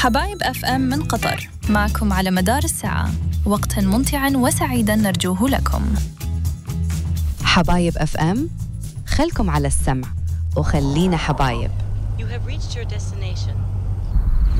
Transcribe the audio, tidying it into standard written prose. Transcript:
حبايب أف أم من قطر، معكم على مدار الساعة، وقتا ممتعا وسعيدا نرجوه لكم. حبايب أف أم، خلكم على السمع وخلينا حبايب. You have reached your destination.